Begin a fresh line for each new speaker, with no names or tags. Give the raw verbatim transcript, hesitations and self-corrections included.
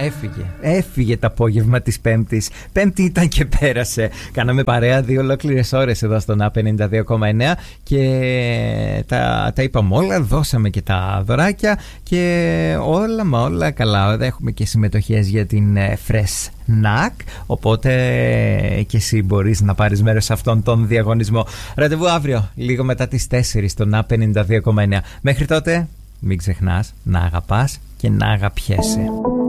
Έφυγε. Έφυγε το απόγευμα της Πέμπτης. Πέμπτη ήταν και πέρασε. Κάναμε παρέα δύο ολόκληρες ώρες εδώ στον Α ενενήντα δύο κόμμα εννέα και τα, τα είπαμε όλα. Δώσαμε και τα δωράκια και όλα μα όλα καλά. Έχουμε και συμμετοχές για την Fresh Snack. Οπότε και εσύ μπορείς να πάρεις μέρος σε αυτόν τον διαγωνισμό. Ραντεβού αύριο, λίγο μετά τις τέσσερις στον Α ενενήντα δύο κόμμα εννέα. Μέχρι τότε, μην ξεχνάς να αγαπάς και να αγαπιέσαι.